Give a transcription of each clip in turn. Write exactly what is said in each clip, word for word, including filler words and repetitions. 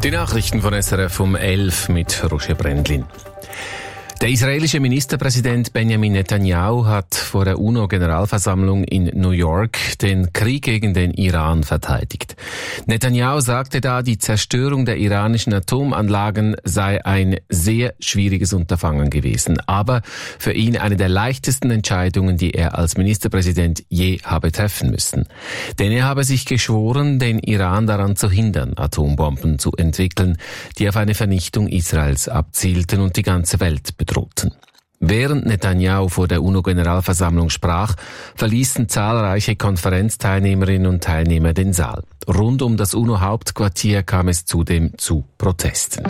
Die Nachrichten von S R F um elf mit Roger Brendlin. Der israelische Ministerpräsident Benjamin Netanyahu hat vor der UNO-Generalversammlung in New York den Krieg gegen den Iran verteidigt. Netanyahu sagte da, die Zerstörung der iranischen Atomanlagen sei ein sehr schwieriges Unterfangen gewesen, aber für ihn eine der leichtesten Entscheidungen, die er als Ministerpräsident je habe treffen müssen. Denn er habe sich geschworen, den Iran daran zu hindern, Atombomben zu entwickeln, die auf eine Vernichtung Israels abzielten und die ganze Welt bedrohten. Während Netanyahu vor der UNO-Generalversammlung sprach, verließen zahlreiche Konferenzteilnehmerinnen und Teilnehmer den Saal. Rund um das UNO-Hauptquartier kam es zudem zu Protesten.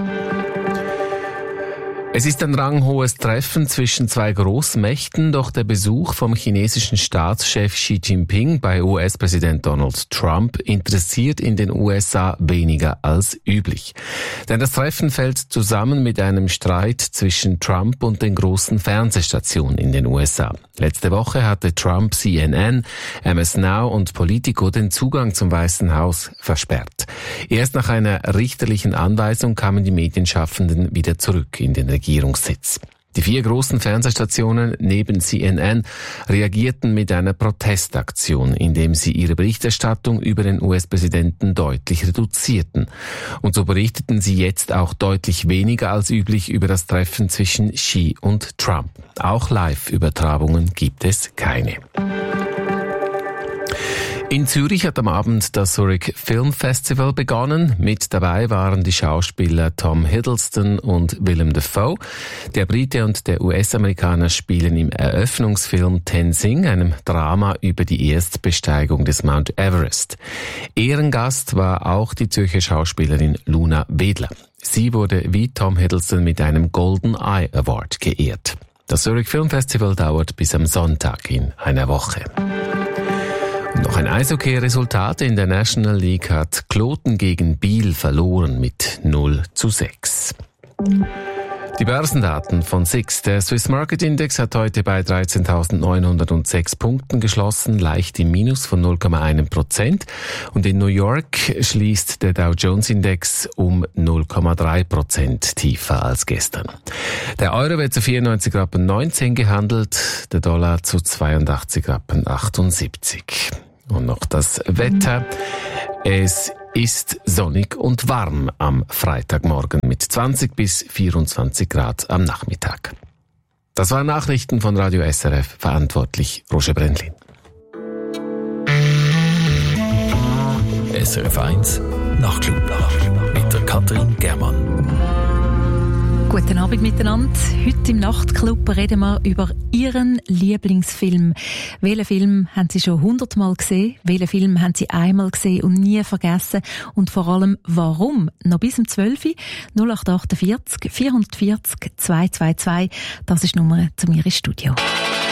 Es ist ein ranghohes Treffen zwischen zwei Großmächten, doch der Besuch vom chinesischen Staatschef Xi Jinping bei U S-Präsident Donald Trump interessiert in den U S A weniger als üblich. Denn das Treffen fällt zusammen mit einem Streit zwischen Trump und den großen Fernsehstationen in den U S A. Letzte Woche hatte Trump C N N, M S Now und Politico den Zugang zum Weißen Haus versperrt. Erst nach einer richterlichen Anweisung kamen die Medienschaffenden wieder zurück in den Regierungssitz. Die vier großen Fernsehstationen neben C N N reagierten mit einer Protestaktion, indem sie ihre Berichterstattung über den U S-Präsidenten deutlich reduzierten. Und so berichteten sie jetzt auch deutlich weniger als üblich über das Treffen zwischen Xi und Trump. Auch Live-Übertragungen gibt es keine. In Zürich hat am Abend das Zurich Film Festival begonnen. Mit dabei waren die Schauspieler Tom Hiddleston und Willem Dafoe. Der Brite und der U S-Amerikaner spielen im Eröffnungsfilm Tenzing, einem Drama über die Erstbesteigung des Mount Everest. Ehrengast war auch die Zürcher Schauspielerin Luna Wedler. Sie wurde wie Tom Hiddleston mit einem Golden Eye Award geehrt. Das Zurich Film Festival dauert bis am Sonntag in einer Woche. Noch ein Eishockey-Resultat in der National League hat Kloten gegen Biel verloren mit null zu sechs. Die Börsendaten von S I X. Der Swiss Market Index hat heute bei dreizehntausendneunhundertsechs Punkten geschlossen, leicht im Minus von null Komma eins Prozent. Und in New York schließt der Dow Jones Index um null Komma drei Prozent tiefer als gestern. Der Euro wird zu vierundneunzig Rappen neunzehn gehandelt, der Dollar zu zweiundachtzig Rappen achtundsiebzig. Und noch das Wetter. Es ist sonnig und warm am Freitagmorgen mit zwanzig bis vierundzwanzig Grad am Nachmittag. Das waren Nachrichten von Radio S R F, verantwortlich Roger Brendlin. S R F eins Nachtclub mit der Katrin Germann. Guten Abend miteinander. Heute im Nachtclub reden wir über Ihren Lieblingsfilm. Welchen Film haben Sie schon hundertmal gesehen? Welchen Film haben Sie einmal gesehen und nie vergessen? Und vor allem, warum? Noch bis um zwölf Uhr, null acht acht vier vier, vier vier zwei zwei zwei. Das ist die Nummer zu mir ins Studio.